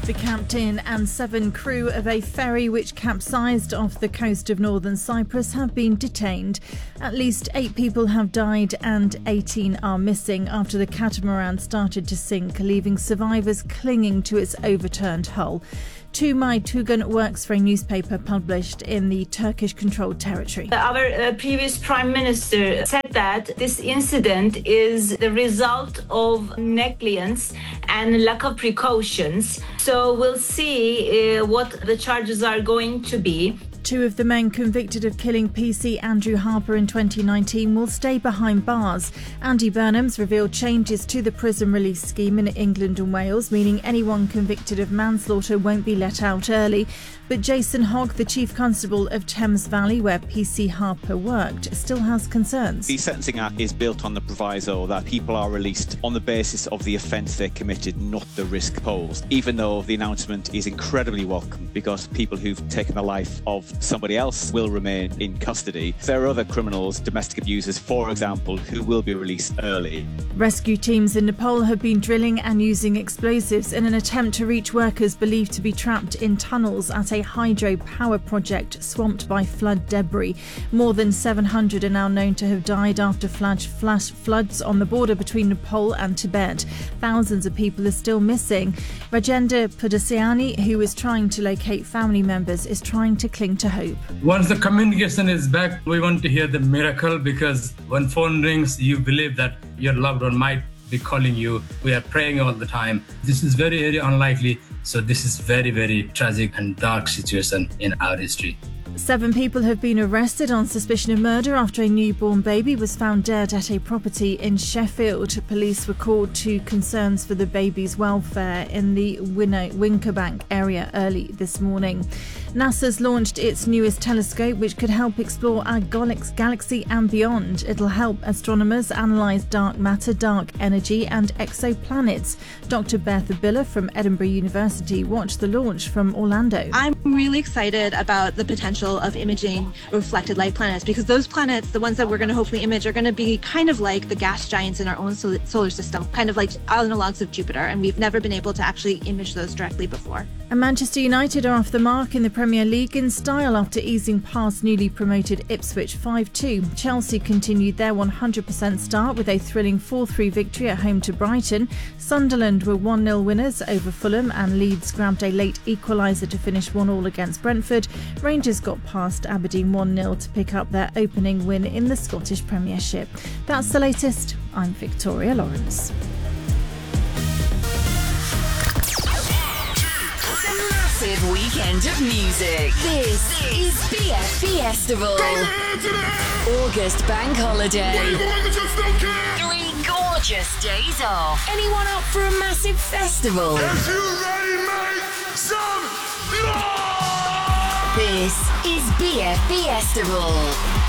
The captain and 7 crew of a ferry which capsized off the coast of northern Cyprus have been detained. At least 8 people have died and 18 are missing after the catamaran started to sink, leaving survivors clinging to its overturned hull. Tumay Tugan works for a newspaper published in the Turkish-controlled territory. Our previous Prime Minister said that this incident is the result of negligence and lack of precautions. So we'll see what the charges are going to be. 2 of the men convicted of killing PC Andrew Harper in 2019 will stay behind bars. Andy Burnham's revealed changes to the prison release scheme in England and Wales, meaning anyone convicted of manslaughter won't be let out early. But Jason Hogg, the Chief Constable of Thames Valley, where PC Harper worked, still has concerns. The Sentencing Act is built on the proviso that people are released on the basis of the offence they committed, not the risk posed, even though the announcement is incredibly welcome because people who've taken the life of somebody else will remain in custody. There are other criminals, domestic abusers, for example, who will be released early. Rescue teams in Nepal have been drilling and using explosives in an attempt to reach workers believed to be trapped in tunnels at a hydro power project swamped by flood debris. More than 700 are now known to have died after flash floods on the border between Nepal and Tibet. Thousands of people are still missing. Rajendra Pudasiani, who is trying to locate family members, is trying to cling to hope. Once the communication is back, we want to hear the miracle, because when phone rings, you believe that your loved one might be calling you. We are praying all the time. This is very, very unlikely. So this is very, very tragic and dark situation in our history. 7 people have been arrested on suspicion of murder after a newborn baby was found dead at a property in Sheffield. Police were called to concerns for the baby's welfare in the Wincobank area early this morning. NASA's launched its newest telescope, which could help explore our galaxy and beyond. It'll help astronomers analyse dark matter, dark energy and exoplanets. Dr. Bertha Biller from Edinburgh University watched the launch from Orlando. I'm really excited about the potential of imaging reflected light planets, because those planets, the ones that we're going to hopefully image, are going to be kind of like the gas giants in our own solar system, kind of like analogues of Jupiter, and we've never been able to actually image those directly before. And Manchester United are off the mark in the Premier League in style after easing past newly promoted Ipswich 5-2. Chelsea continued their 100% start with a thrilling 4-3 victory at home to Brighton. Sunderland were 1-0 winners over Fulham, and Leeds grabbed a late equaliser to finish 1-1 against Brentford. Rangers got past Aberdeen 1-0 to pick up their opening win in the Scottish Premiership. That's the latest. I'm Victoria Lawrence. Massive weekend of music. This is BF Festival. August bank holiday. 3 gorgeous days off. Anyone up for a massive festival? If you ready, make some noise! This is BF Festival.